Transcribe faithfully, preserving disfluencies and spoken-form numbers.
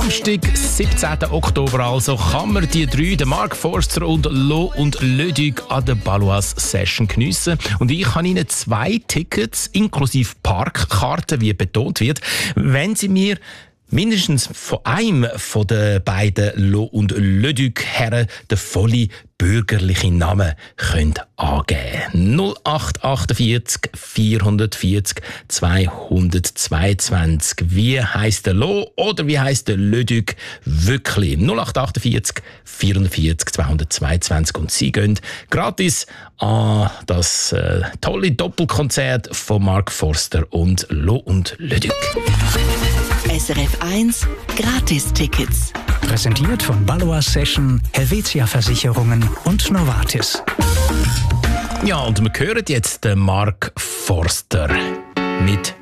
Samstag, siebzehnten Oktober also, kann man die drei, den Mark Forster und Lo und Leduc an der Baloise Session geniessen. Und ich habe Ihnen zwei Tickets inklusive Parkkarten, wie betont wird, wenn Sie mir mindestens von einem von den beiden Lo und Leduc Herren den vollen bürgerlichen Namen können angeben. null acht achtundvierzig vierhundertvierzig zweihundertzweiundzwanzig. Wie heisst der Lo oder wie heisst der Leduc wirklich? null acht achtundvierzig vierhundertvierzig zweihundertzweiundzwanzig. Und Sie gehen gratis an das äh, tolle Doppelkonzert von Mark Forster und Lo und Leduc. S R F eins Gratis-Tickets. Präsentiert von Baloise Session, Helvetia Versicherungen und Novartis. Ja, und wir hören jetzt den Mark Forster mit